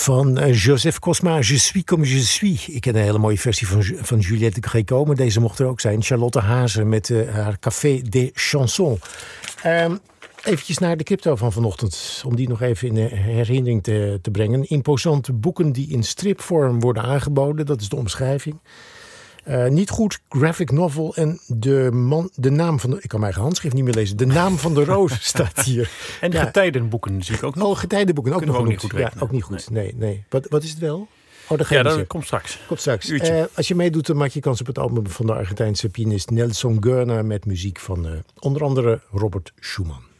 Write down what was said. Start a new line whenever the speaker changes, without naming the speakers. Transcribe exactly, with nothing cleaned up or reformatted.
Van uh, Joseph Cosma, Je suis comme je suis. Ik ken een hele mooie versie van, van Juliette Gréco, maar deze mocht er ook zijn. Charlotte Hazen met uh, haar Café des Chansons. Um, Eventjes naar de crypto van vanochtend, om die nog even in herinnering te, te brengen. Imposante boeken die in stripvorm worden aangeboden, dat is de omschrijving. Uh, niet goed, graphic novel en de, man, de naam van de... Ik kan mijn eigen handschrift niet meer lezen. De naam van de roos staat hier.
En
ja.
getijdenboeken zie ik ook nog.
Oh, getijdenboeken ook nog
ook
goed.
niet goed rekenen.
Ja, ook niet goed. Nee, nee. nee. Wat, wat is het wel? Oh, dat
ja, dat komt straks.
Komt straks.
Uh,
als je meedoet, dan maak je kans op het album van de Argentijnse pianist Nelson Gerner met muziek van uh, onder andere Robert Schumann.